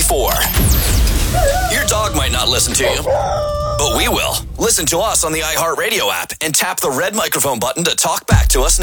before. Your dog might not listen to you, but we will. Listen to us on the iHeartRadio app and tap the red microphone button to talk back to us now.